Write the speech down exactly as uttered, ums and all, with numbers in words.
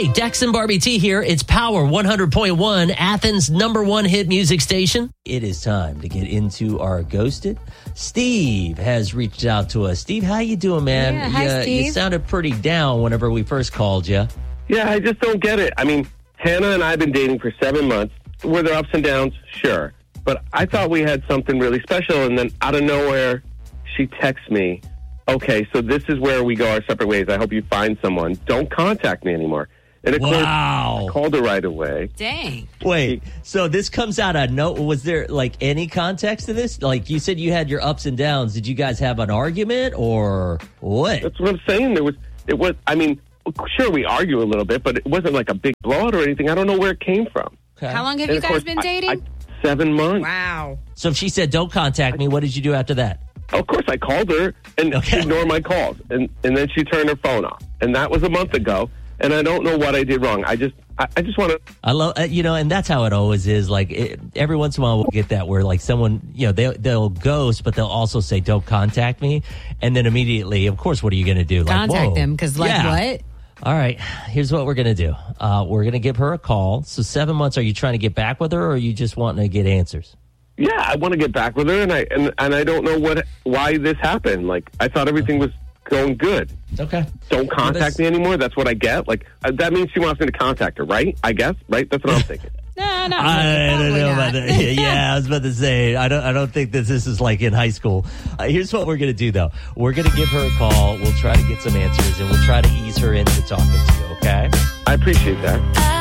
Hey, Dex and Barbie T here. It's Power one hundred point one, Athens' number one hit music station. It is time to get into our Ghosted. Steve has reached out to us. Steve, how you doing, man? Yeah, hi, you, Steve. You sounded pretty down whenever we first called you. Yeah, I just don't get it. I mean, Hannah and I have been dating for seven months. Were there ups and downs? Sure. But I thought we had something really special, and then out of nowhere, she texts me, okay, so this is where we go our separate ways. I hope you find someone. Don't contact me anymore. And of Wow. course, I called her right away. Dang. Wait, so this comes out of no, was there like any context to this? Like you said you had your ups and downs. Did you guys have an argument or what? That's what I'm saying. There was, it was, I mean, sure, we argue a little bit, but it wasn't like a big blowout or anything. I don't know where it came from. Okay. How long have And you of guys course, been I- dating? I- seven months. Wow. So if she said, don't contact me, what did you do after that? Of course, I called her, and Okay. she ignored my calls, and, and then she turned her phone off. And that was a month ago, and I don't know what I did wrong. I just I, I just want to... I love, uh, you know, and that's how it always is. Like it, every once in a while we'll get that where like someone, you know, they, they'll ghost, but they'll also say, don't contact me. And then immediately, of course, what are you going to do? Like, Contact whoa. them, because like Yeah. what? All right, here's what we're going to do. Uh, we're going to give her a call. So seven months, are you trying to get back with her or are you just wanting to get answers? Yeah, I want to get back with her, and I and, and I don't know what why this happened. Like, I thought everything was going good. Okay. Don't contact me anymore. That's what I get. Like, uh, that means she wants me to contact her, right? I guess, right? That's what I'm thinking. No, no. I don't know about not. that. Yeah, I was about to say, I don't I don't think that this is like in high school. Uh, here's what we're going to do, though. We're going to give her a call. We'll try to get some answers, and we'll try to ease her into talking to you, okay? I appreciate that.